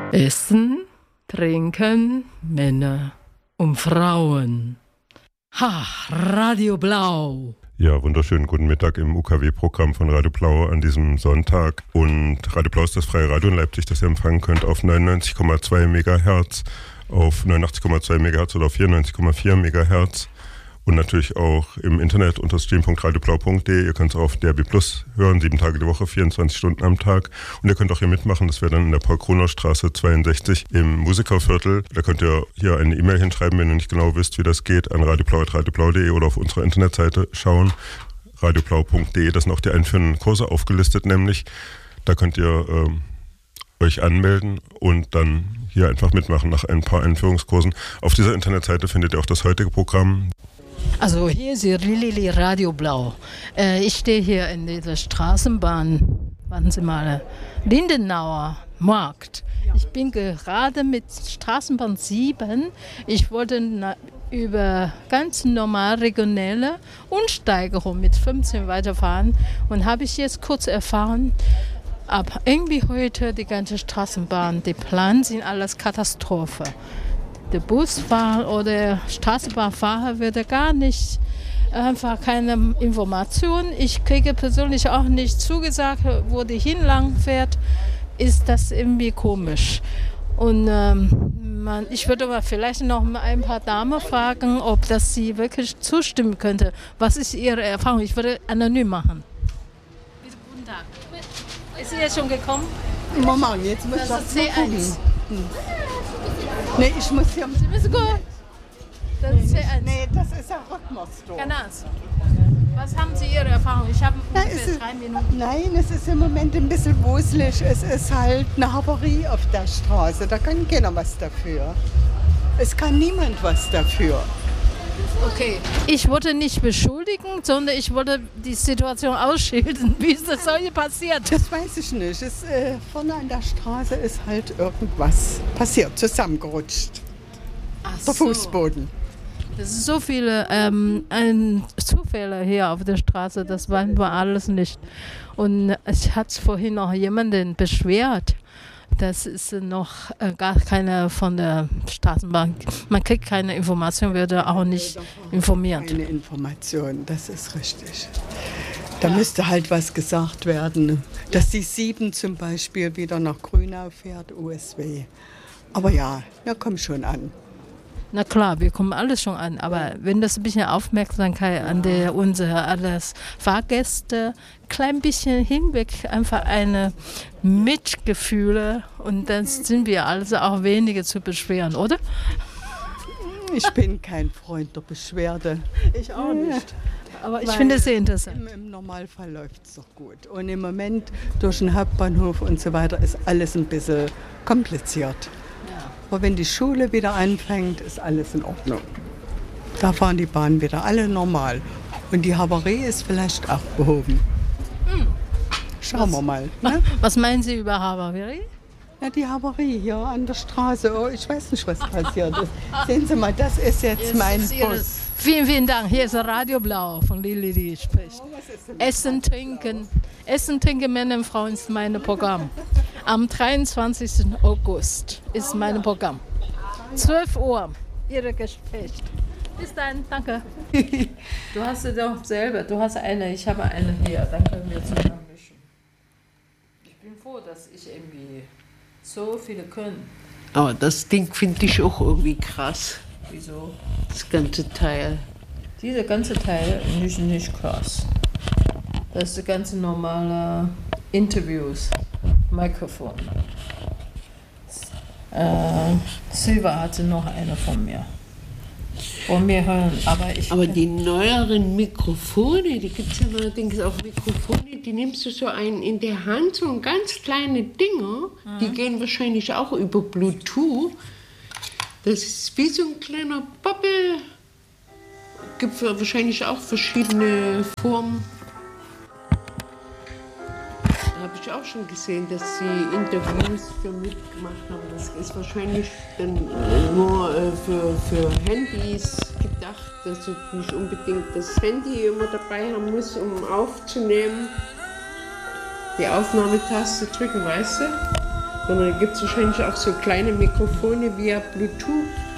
Essen, trinken, Männer und Frauen. Ha, Radio Blau. Ja, wunderschönen guten Mittag im UKW-Programm von Radio Blau an diesem Sonntag. Und Radio Blau ist das freie Radio in Leipzig, das ihr empfangen könnt auf 99,2 MHz, auf 89,2 MHz oder auf 94,4 MHz. Und natürlich auch im Internet unter stream.radioblau.de. Ihr könnt es auf DRB Plus hören, 7 Tage die Woche, 24 Stunden am Tag. Und ihr könnt auch hier mitmachen, das wäre dann in der Paul-Kronau-Straße 62 im Musikerviertel. Da könnt ihr hier eine E-Mail hinschreiben, wenn ihr nicht genau wisst, wie das geht, an radioblau.radioblau.de oder auf unserer Internetseite schauen, radioblau.de. Da sind auch die einführenden Kurse aufgelistet, nämlich. Da könnt ihr euch anmelden und dann hier einfach mitmachen nach ein paar Einführungskursen. Auf dieser Internetseite findet ihr auch das heutige Programm. Also hier ist Lili Radio Blau. Ich stehe hier in dieser Straßenbahn, warten Sie mal, Lindenauer Markt. Ich bin gerade mit Straßenbahn 7. Ich wollte über ganz normal regionale Umsteigerung mit 15 weiterfahren und habe ich jetzt kurz erfahren, ab irgendwie heute die ganze Straßenbahn, die Pläne sind alles Katastrophe. Der Busfahrer oder Straßenbahnfahrer wird gar nicht, einfach keine Information. Ich kriege persönlich auch nicht zugesagt, wo die hinlang fährt. Ist das irgendwie komisch. Und ich würde aber vielleicht noch mal ein paar Damen fragen, ob das sie wirklich zustimmen könnte. Was ist Ihre Erfahrung? Ich würde anonym machen. Bitte, guten Tag. Ist sie jetzt schon gekommen? Moment, jetzt muss ich das ist C1. Nee, ich muss hier... Sie müssen gut. Das ist C1. Nee, das ist ein Rückmachstor. Genau. Was haben Sie Ihre Erfahrung? Ich habe ungefähr 3 Minuten. Nein, es ist im Moment ein bisschen wuselig. Es ist halt eine Havarie auf der Straße. Da kann keiner was dafür. Es kann niemand was dafür. Okay, ich wollte nicht beschuldigen, sondern ich wollte die Situation ausschildern. Wie ist das solche passiert? Das weiß ich nicht. Vorne an der Straße ist halt irgendwas passiert, zusammengerutscht. Ach der Fußboden. Es sind so viele Zufälle hier auf der Straße, das weiß man alles nicht. Und es hat vorhin noch jemanden beschwert. Das ist noch gar keine von der Straßenbahn. Man kriegt keine Information, wird auch nicht informiert. Keine Information, das ist richtig. Da müsste halt was gesagt werden, dass die 7 zum Beispiel wieder nach Grünau fährt, USW. Aber ja, wir kommen schon an. Na klar, wir kommen alles schon an, aber wenn das ein bisschen Aufmerksamkeit an unsere Fahrgäste, klein bisschen hinweg, einfach eine Mitgefühle und dann sind wir also auch weniger zu beschweren, oder? Ich bin kein Freund der Beschwerde. Ich auch nicht. Aber ich finde es sehr interessant. Im Normalfall läuft es doch gut. Und im Moment durch den Hauptbahnhof und so weiter ist alles ein bisschen kompliziert. Aber wenn die Schule wieder anfängt, ist alles in Ordnung. Da fahren die Bahnen wieder alle normal. Und die Havarie ist vielleicht auch behoben. Schauen wir mal. Ne? Was meinen Sie über Havarie? Ja, die Havarie hier an der Straße. Oh, ich weiß nicht, was passiert ist. Sehen Sie mal, das ist jetzt mein Bus. Vielen, vielen Dank. Hier ist Radio Blau von Lili, die spricht. Essen, trinken, Männer und Frauen ist mein Programm. Am 23. August ist mein Programm. 12 Uhr, Ihre Gespräch. Bis dann, danke. Du hast sie doch selber, du hast eine, ich habe eine hier, dann können wir zusammen mischen. Ich bin froh, dass ich irgendwie so viele können. Aber das Ding finde ich auch irgendwie krass. Wieso? Das ganze Teil. Dieser ganze Teil ist nicht krass. Das ist die ganze normale Interviews. Mikrofon. Silva hatte noch eine von mir. Von mir hören, aber die neueren Mikrofone, die gibt es ja neuerdings auch Mikrofone, die nimmst du so in der Hand, so ganz kleine Dinger, die gehen wahrscheinlich auch über Bluetooth. Das ist wie so ein kleiner Bubble. Gibt wahrscheinlich auch verschiedene Formen. Habe ich auch schon gesehen, dass sie Interviews damit gemacht haben. Das ist wahrscheinlich dann nur für Handys gedacht, dass du nicht unbedingt das Handy immer dabei haben musst, um aufzunehmen. Die Aufnahmetaste drücken, weißt du? Sondern gibt es wahrscheinlich auch so kleine Mikrofone via Bluetooth.